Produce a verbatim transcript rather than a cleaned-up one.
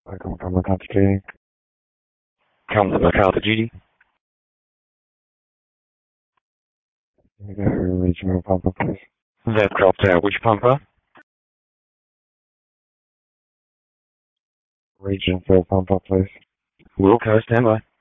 I confirm account to Count the account to G D. Regional Pampa, please. That dropped out. Which Pampa? Region for Pampa, please. Wilco, stand by.